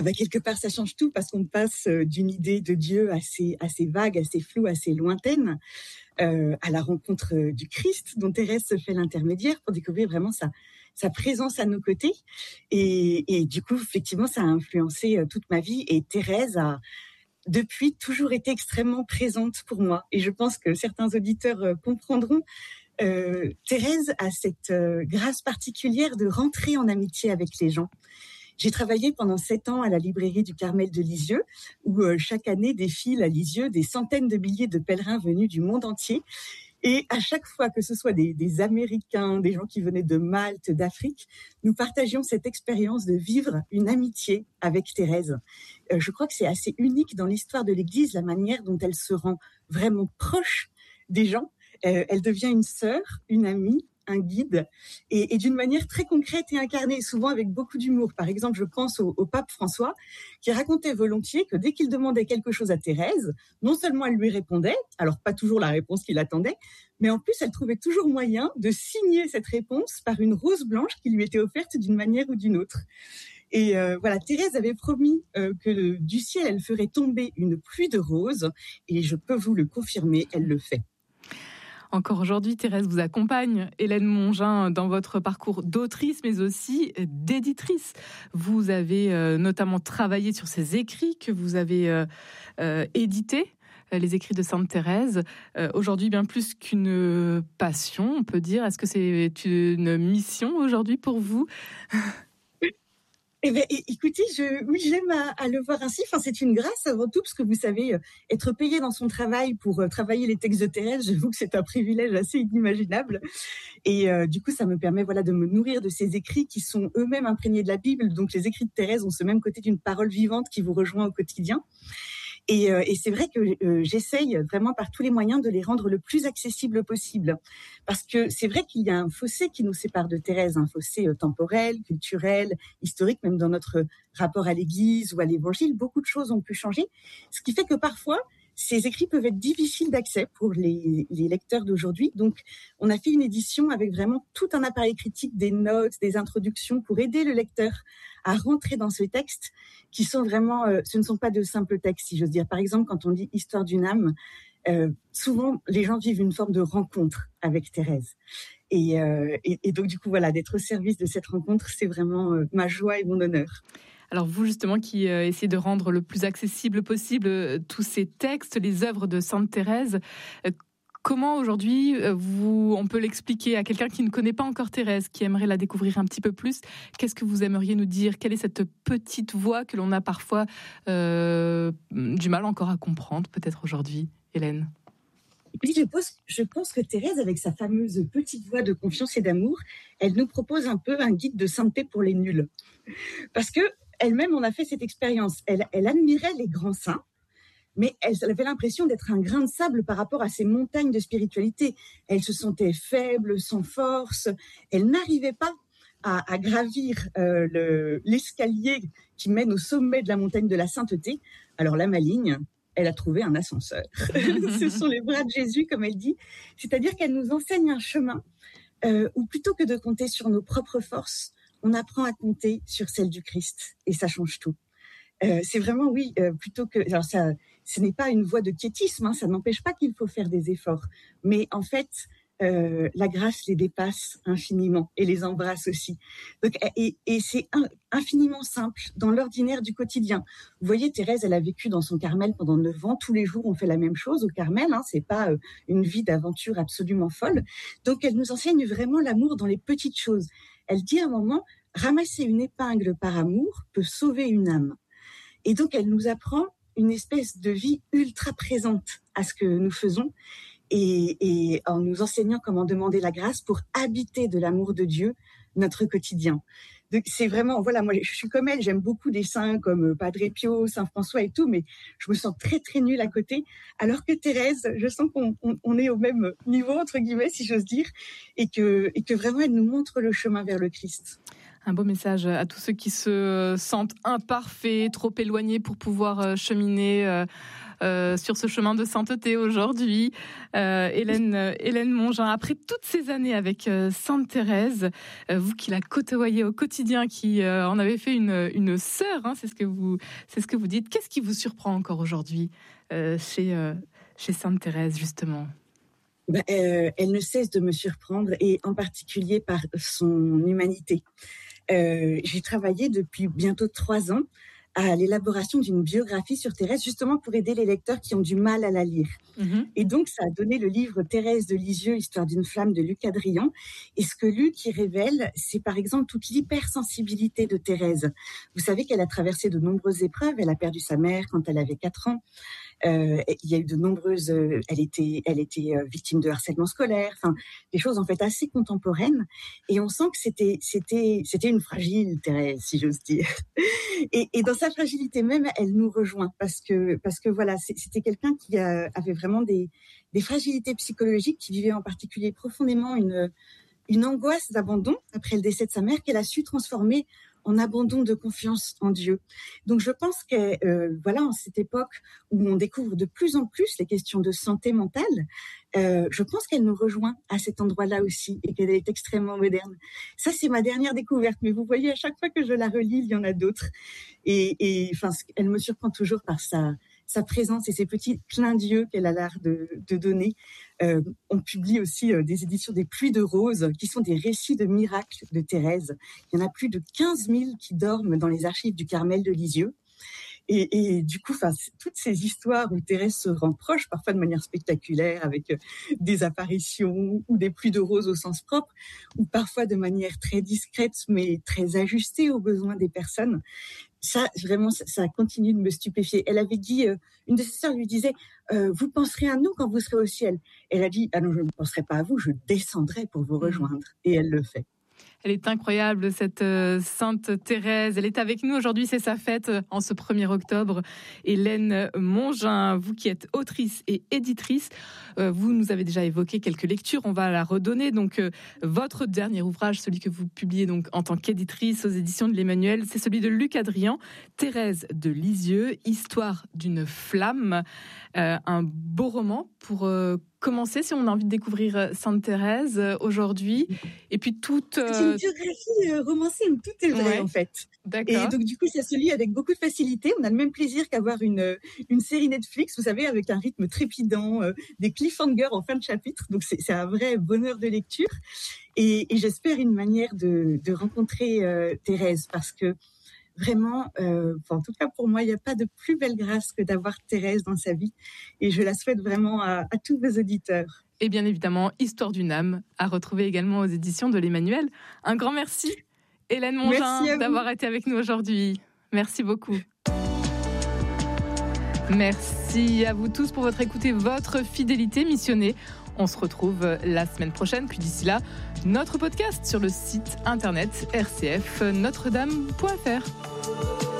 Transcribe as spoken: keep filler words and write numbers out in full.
Ah bah quelque part ça change tout parce qu'on passe euh, d'une idée de Dieu assez assez vague, assez floue, assez lointaine, euh, à la rencontre euh, du Christ dont Thérèse se fait l'intermédiaire pour découvrir vraiment sa sa présence à nos côtés. Et, et du coup effectivement ça a influencé euh, toute ma vie et Thérèse a depuis toujours été extrêmement présente pour moi. Et je pense que certains auditeurs euh, comprendront. Euh, Thérèse a cette euh, grâce particulière de rentrer en amitié avec les gens. J'ai travaillé pendant sept ans à la librairie du Carmel de Lisieux, où euh, chaque année défilent à Lisieux des centaines de milliers de pèlerins venus du monde entier. Et à chaque fois, que ce soit des, des Américains, des gens qui venaient de Malte, d'Afrique, nous partagions cette expérience de vivre une amitié avec Thérèse. Euh, je crois que c'est assez unique dans l'histoire de l'Église, la manière dont elle se rend vraiment proche des gens. Euh, elle devient une sœur, une amie, un guide, et, et d'une manière très concrète et incarnée, souvent avec beaucoup d'humour. Par exemple, je pense au, au pape François, qui racontait volontiers que dès qu'il demandait quelque chose à Thérèse, non seulement elle lui répondait, alors pas toujours la réponse qu'il attendait, mais en plus elle trouvait toujours moyen de signer cette réponse par une rose blanche qui lui était offerte d'une manière ou d'une autre. Et euh, voilà, Thérèse avait promis euh, que du ciel, elle ferait tomber une pluie de roses, et je peux vous le confirmer, elle le fait. Encore aujourd'hui, Thérèse vous accompagne, Hélène Mongin, dans votre parcours d'autrice, mais aussi d'éditrice. Vous avez euh, notamment travaillé sur ces écrits que vous avez euh, euh, édités, les écrits de Sainte Thérèse. Euh, aujourd'hui, bien plus qu'une passion, on peut dire. Est-ce que c'est une mission aujourd'hui pour vous ? Eh bien, écoutez, je, oui, j'aime à, à le voir ainsi. Enfin, c'est une grâce avant tout, parce que vous savez, être payé dans son travail pour euh, travailler les textes de Thérèse, j'avoue que c'est un privilège assez inimaginable. Et euh, du coup, ça me permet, voilà, de me nourrir de ces écrits qui sont eux-mêmes imprégnés de la Bible. Donc, les écrits de Thérèse ont ce même côté d'une parole vivante qui vous rejoint au quotidien. Et, euh, et c'est vrai que euh, j'essaye vraiment par tous les moyens de les rendre le plus accessibles possible. Parce que c'est vrai qu'il y a un fossé qui nous sépare de Thérèse, un fossé euh, temporel, culturel, historique, même dans notre rapport à l'Église ou à l'Évangile. Beaucoup de choses ont pu changer. Ce qui fait que parfois, ces écrits peuvent être difficiles d'accès pour les, les lecteurs d'aujourd'hui. Donc, on a fait une édition avec vraiment tout un appareil critique, des notes, des introductions pour aider le lecteur à rentrer dans ces textes qui sont vraiment, euh, ce ne sont pas de simples textes, si j'ose dire. Par exemple, quand on dit « Histoire d'une âme », euh, souvent, les gens vivent une forme de rencontre avec Thérèse. Et, euh, et, et donc, du coup, voilà, d'être au service de cette rencontre, c'est vraiment euh, ma joie et mon honneur. Alors vous, justement, qui euh, essayez de rendre le plus accessible possible euh, tous ces textes, les œuvres de Sainte Thérèse, euh, comment aujourd'hui, euh, vous, on peut l'expliquer à quelqu'un qui ne connaît pas encore Thérèse, qui aimerait la découvrir un petit peu plus? Qu'est-ce que vous aimeriez nous dire? Quelle est cette petite voix que l'on a parfois euh, du mal encore à comprendre, peut-être aujourd'hui, Hélène? Oui, je pense, je pense que Thérèse, avec sa fameuse petite voix de confiance et d'amour, elle nous propose un peu un guide de sainteté pour les nuls. Parce que elle-même en a fait cette expérience. Elle, elle admirait les grands saints, mais elle, elle avait l'impression d'être un grain de sable par rapport à ces montagnes de spiritualité. Elle se sentait faible, sans force. Elle n'arrivait pas à, à gravir euh, le, l'escalier qui mène au sommet de la montagne de la sainteté. Alors la maligne, elle a trouvé un ascenseur. Ce sont les bras de Jésus, comme elle dit. C'est-à-dire qu'elle nous enseigne un chemin euh, où plutôt que de compter sur nos propres forces, on apprend à compter sur celle du Christ, et ça change tout. Euh, c'est vraiment, oui, euh, plutôt que... Alors ça, ce n'est pas une voie de quiétisme, hein, ça n'empêche pas qu'il faut faire des efforts. Mais en fait, euh, la grâce les dépasse infiniment et les embrasse aussi. Donc, et, et c'est un, infiniment simple dans l'ordinaire du quotidien. Vous voyez, Thérèse, elle a vécu dans son Carmel pendant neuf ans. Tous les jours, on fait la même chose au Carmel. Hein, c'est pas euh, une vie d'aventure absolument folle. Donc, elle nous enseigne vraiment l'amour dans les petites choses. Elle dit à un moment, ramasser une épingle par amour peut sauver une âme. Et donc, elle nous apprend une espèce de vie ultra présente à ce que nous faisons et, et en nous enseignant comment demander la grâce pour habiter de l'amour de Dieu notre quotidien. Donc, c'est vraiment, voilà, moi, je suis comme elle, j'aime beaucoup des saints comme Padre Pio, Saint François et tout, mais je me sens très, très nulle à côté. Alors que Thérèse, je sens qu'on on, on est au même niveau, entre guillemets, si j'ose dire, et que, et que vraiment, elle nous montre le chemin vers le Christ. Un beau message à tous ceux qui se sentent imparfaits, trop éloignés pour pouvoir cheminer euh, euh, sur ce chemin de sainteté aujourd'hui. Euh, Hélène, euh, Hélène Mongin, après toutes ces années avec euh, Sainte Thérèse, euh, vous qui la côtoyez au quotidien, qui euh, en avez fait une, une sœur, hein, c'est ce que vous, c'est ce que vous dites. Qu'est-ce qui vous surprend encore aujourd'hui euh, chez, euh, chez Sainte Thérèse, justement ? Ben, euh, elle ne cesse de me surprendre, et en particulier par son humanité. Euh, j'ai travaillé depuis bientôt trois ans à l'élaboration d'une biographie sur Thérèse, justement pour aider les lecteurs qui ont du mal à la lire. Mmh. Et donc, ça a donné le livre Thérèse de Lisieux, Histoire d'une flamme de Luc Adrian. Et ce que Luc y révèle, c'est par exemple toute l'hypersensibilité de Thérèse. Vous savez qu'elle a traversé de nombreuses épreuves. Elle a perdu sa mère quand elle avait quatre ans. Euh, il y a eu de nombreuses... Euh, elle était, elle était euh, victime de harcèlement scolaire, enfin, des choses en fait assez contemporaines. Et on sent que c'était, c'était, c'était une fragile Thérèse, si j'ose dire. Et, et dans sa fragilité même, elle nous rejoint parce que, parce que voilà, c'était quelqu'un qui a, avait vraiment des, des fragilités psychologiques, qui vivait en particulier profondément une, une angoisse d'abandon après le décès de sa mère, qu'elle a su transformer en abandon de confiance en Dieu. Donc je pense que euh, voilà, en cette époque où on découvre de plus en plus les questions de santé mentale, euh, je pense qu'elle nous rejoint à cet endroit-là aussi, et qu'elle est extrêmement moderne. Ça, c'est ma dernière découverte, mais vous voyez, à chaque fois que je la relis, il y en a d'autres. Et, et enfin, elle me surprend toujours par sa sa présence et ces petits clins d'yeux qu'elle a l'air de, de donner. Euh, on publie aussi euh, des éditions des Pluies de Roses, qui sont des récits de miracles de Thérèse. Il y en a plus de quinze mille qui dorment dans les archives du Carmel de Lisieux. Et, et du coup, toutes ces histoires où Thérèse se rend proche, parfois de manière spectaculaire, avec euh, des apparitions ou des pluies de roses au sens propre, ou parfois de manière très discrète, mais très ajustée aux besoins des personnes. Ça, vraiment, ça, ça continue de me stupéfier. Elle avait dit, euh, une de ses sœurs lui disait, euh, vous penserez à nous quand vous serez au ciel. Elle a dit, ah non, je ne penserai pas à vous, je descendrai pour vous rejoindre. Et elle le fait. Elle est incroyable, cette euh, Sainte Thérèse. Elle est avec nous aujourd'hui, c'est sa fête euh, en ce premier octobre. Hélène Mongin, vous qui êtes autrice et éditrice, euh, vous nous avez déjà évoqué quelques lectures, on va la redonner. Donc, euh, votre dernier ouvrage, celui que vous publiez donc en tant qu'éditrice aux éditions de l'Emmanuel, c'est celui de Luc Adrian, Thérèse de Lisieux, Histoire d'une flamme. Euh, un beau roman pour euh, commencer, si on a envie de découvrir Sainte Thérèse euh, aujourd'hui. Et puis toute... Euh... C'est une biographie euh, romancée où tout est vrai, ouais, en fait. D'accord. Et donc, du coup, ça se lit avec beaucoup de facilité. On a le même plaisir qu'avoir une, une série Netflix, vous savez, avec un rythme trépidant, euh, des cliffhangers en fin de chapitre. Donc, c'est, c'est un vrai bonheur de lecture. Et, et j'espère une manière de, de rencontrer euh, Thérèse, parce que vraiment, euh, en tout cas pour moi, il n'y a pas de plus belle grâce que d'avoir Thérèse dans sa vie. Et je la souhaite vraiment à, à tous vos auditeurs. Et bien évidemment, Histoire d'une âme, à retrouver également aux éditions de l'Emmanuel. Un grand merci, Hélène Mongin, d'avoir été avec nous aujourd'hui. Merci beaucoup. Merci à vous tous pour votre écoute et votre fidélité missionnée. On se retrouve la semaine prochaine, puis d'ici là, notre podcast sur le site internet r c f notre dame point f r.